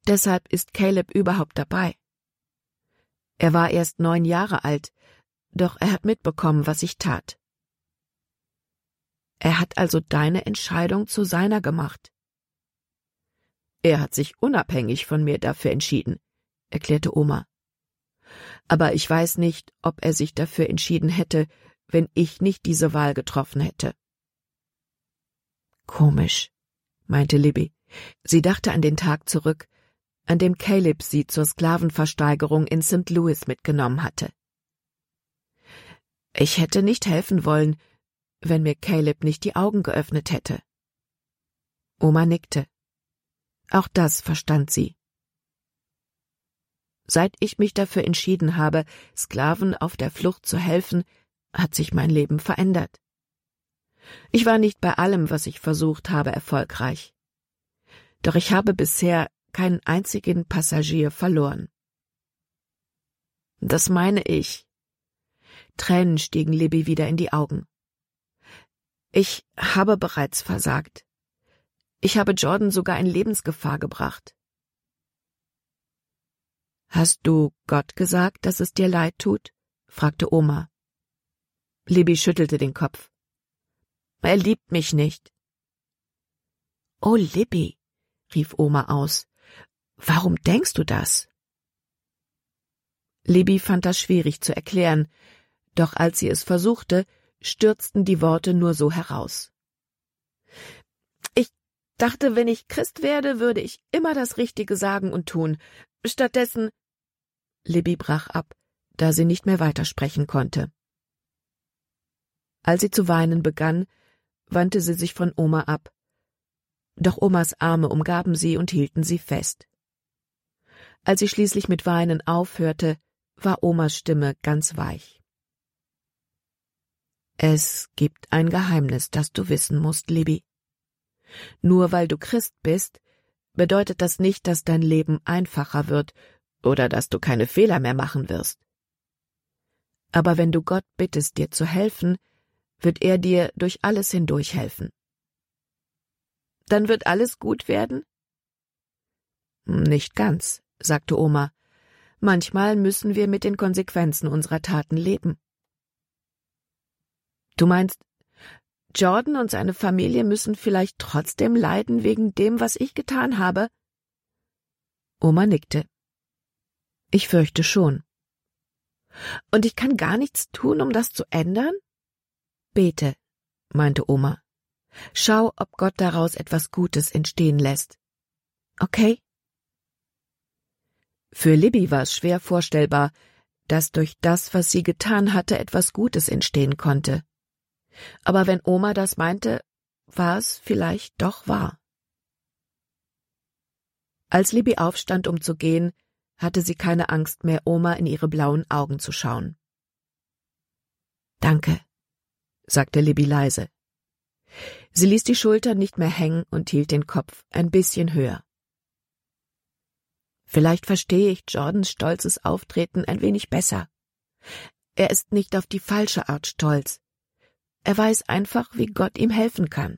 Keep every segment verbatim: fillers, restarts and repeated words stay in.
Deshalb ist Caleb überhaupt dabei. Er war erst neun Jahre alt, doch er hat mitbekommen, was ich tat. Er hat also deine Entscheidung zu seiner gemacht. Er hat sich unabhängig von mir dafür entschieden, erklärte Oma. Aber ich weiß nicht, ob er sich dafür entschieden hätte, wenn ich nicht diese Wahl getroffen hätte. Komisch, meinte Libby. Sie dachte an den Tag zurück, an dem Caleb sie zur Sklavenversteigerung in Sankt Louis mitgenommen hatte. Ich hätte nicht helfen wollen, wenn mir Caleb nicht die Augen geöffnet hätte. Oma nickte. Auch das verstand sie. Seit ich mich dafür entschieden habe, Sklaven auf der Flucht zu helfen, hat sich mein Leben verändert. Ich war nicht bei allem, was ich versucht habe, erfolgreich. Doch ich habe bisher keinen einzigen Passagier verloren. Das meine ich. Tränen stiegen Libby wieder in die Augen. Ich habe bereits versagt. Ich habe Jordan sogar in Lebensgefahr gebracht. »Hast du Gott gesagt, dass es dir leid tut?« fragte Oma. Libby schüttelte den Kopf. »Er liebt mich nicht.« »Oh, Libby«, rief Oma aus, »warum denkst du das?« Libby fand das schwierig zu erklären, doch als sie es versuchte, stürzten die Worte nur so heraus. »Ich dachte, wenn ich Christ werde, würde ich immer das Richtige sagen und tun. Stattdessen…« Libby brach ab, da sie nicht mehr weitersprechen konnte. Als sie zu weinen begann, wandte sie sich von Oma ab. Doch Omas Arme umgaben sie und hielten sie fest. Als sie schließlich mit Weinen aufhörte, war Omas Stimme ganz weich. »Es gibt ein Geheimnis, das du wissen musst, Libby. Nur weil du Christ bist, bedeutet das nicht, dass dein Leben einfacher wird oder dass du keine Fehler mehr machen wirst. Aber wenn du Gott bittest, dir zu helfen, wird er dir durch alles hindurch helfen. Dann wird alles gut werden?« »Nicht ganz«, sagte Oma. »Manchmal müssen wir mit den Konsequenzen unserer Taten leben.« »Du meinst, Jordan und seine Familie müssen vielleicht trotzdem leiden wegen dem, was ich getan habe?« Oma nickte. »Ich fürchte schon.« »Und ich kann gar nichts tun, um das zu ändern?« »Bete«, meinte Oma. »Schau, ob Gott daraus etwas Gutes entstehen lässt. Okay?« Für Libby war es schwer vorstellbar, dass durch das, was sie getan hatte, etwas Gutes entstehen konnte. Aber wenn Oma das meinte, war es vielleicht doch wahr. Als Libby aufstand, um zu gehen, hatte sie keine Angst mehr, Oma in ihre blauen Augen zu schauen. »Danke«, sagte Libby leise. Sie ließ die Schultern nicht mehr hängen und hielt den Kopf ein bisschen höher. »Vielleicht verstehe ich Jordans stolzes Auftreten ein wenig besser. Er ist nicht auf die falsche Art stolz. Er weiß einfach, wie Gott ihm helfen kann.«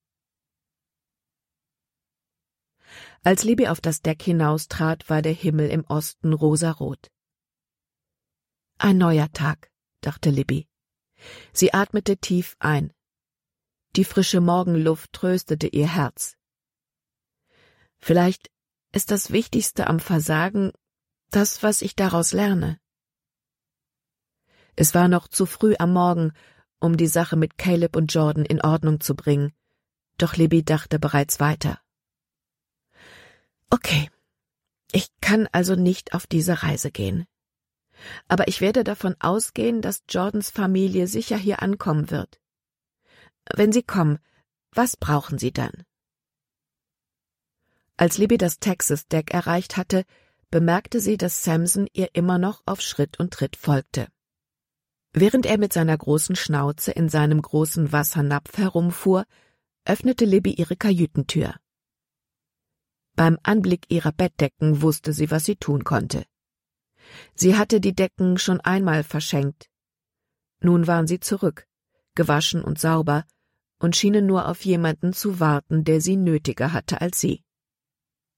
Als Libby auf das Deck hinaustrat, war der Himmel im Osten rosarot. »Ein neuer Tag«, dachte Libby. Sie atmete tief ein. Die frische Morgenluft tröstete ihr Herz. Vielleicht ist das Wichtigste am Versagen das, was ich daraus lerne. Es war noch zu früh am Morgen, um die Sache mit Caleb und Jordan in Ordnung zu bringen, doch Libby dachte bereits weiter. Okay, ich kann also nicht auf diese Reise gehen. Aber ich werde davon ausgehen, dass Jordans Familie sicher hier ankommen wird. Wenn sie kommen, was brauchen sie dann? Als Libby das Texas-Deck erreicht hatte, bemerkte sie, dass Samson ihr immer noch auf Schritt und Tritt folgte. Während er mit seiner großen Schnauze in seinem großen Wassernapf herumfuhr, öffnete Libby ihre Kajütentür. Beim Anblick ihrer Bettdecken wusste sie, was sie tun konnte. Sie hatte die Decken schon einmal verschenkt. Nun waren sie zurück, gewaschen und sauber, und schienen nur auf jemanden zu warten, der sie nötiger hatte als sie.